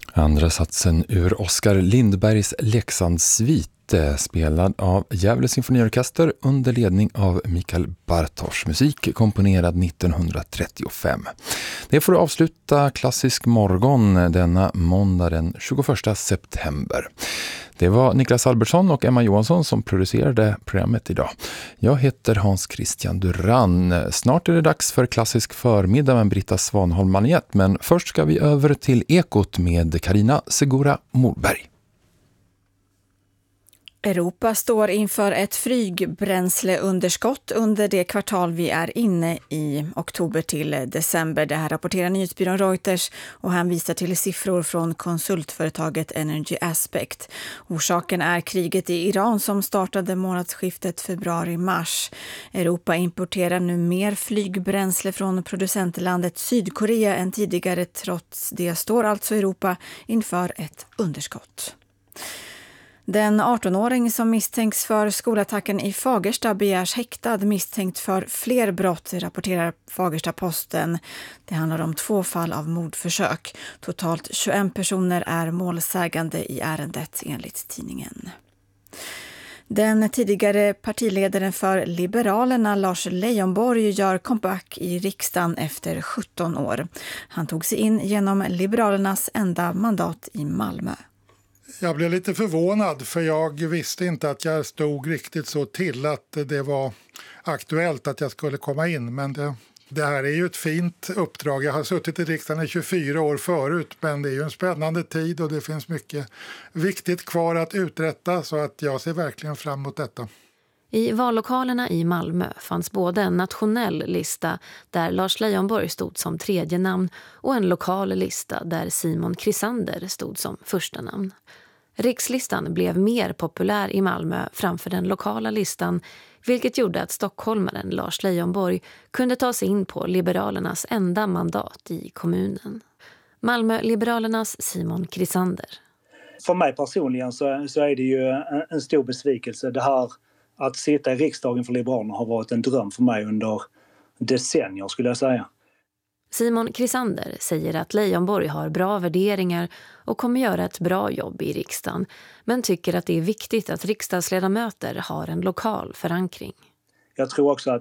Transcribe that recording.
Andra satsen ur Oskar Lindbergs Leksandssvite, spelad av Gävle symfoniorkester under ledning av Mikael Bartosz, musik komponerad 1935. Det får avsluta Klassisk morgon denna måndag den 21 september. Det var Niklas Albertsson och Emma Johansson som producerade programmet idag. Jag heter Hans Christian Duran. Snart är det dags för Klassisk förmiddag med Britta Svanholm-Maniet, men först ska vi över till Ekot med Carina Segura Morberg. Europa står inför ett flygbränsleunderskott under det kvartal vi är inne i, oktober till december. Det här rapporterar nyhetsbyrån Reuters och han visar till siffror från konsultföretaget Energy Aspect. Orsaken är kriget i Iran som startade månadsskiftet februari-mars. Europa importerar nu mer flygbränsle från producentlandet Sydkorea än tidigare. Trots det står alltså Europa inför ett underskott. Den 18-åring som misstänks för skolattacken i Fagersta begärs häktad misstänkt för fler brott, rapporterar Fagersta-Posten. Det handlar om 2 fall av mordförsök. Totalt 21 personer är målsägande i ärendet enligt tidningen. Den tidigare partiledaren för Liberalerna, Lars Leijonborg, gör comeback i riksdagen efter 17 år. Han tog sig in genom Liberalernas enda mandat i Malmö. Jag blev lite förvånad för jag visste inte att jag stod riktigt så till att det var aktuellt att jag skulle komma in. Men det här är ju ett fint uppdrag. Jag har suttit i riksdagen i 24 år förut, men det är ju en spännande tid och det finns mycket viktigt kvar att uträtta, så att jag ser verkligen fram emot detta. I vallokalerna i Malmö fanns både en nationell lista där Lars Leijonborg stod som 3:e namn och en lokal lista där Simon Krisander stod som 1:a namn. Rikslistan blev mer populär i Malmö framför den lokala listan, vilket gjorde att stockholmaren Lars Leijonborg kunde ta sig in på Liberalernas enda mandat i kommunen. Malmö-Liberalernas Simon Krisander. För mig personligen så är det ju en stor besvikelse. Det här att sitta i riksdagen för Liberalerna har varit en dröm för mig under decennier, skulle jag säga. Simon Krisander säger att Leijonborg har bra värderingar och kommer göra ett bra jobb i riksdagen, men tycker att det är viktigt att riksdagsledamöter har en lokal förankring. Jag tror också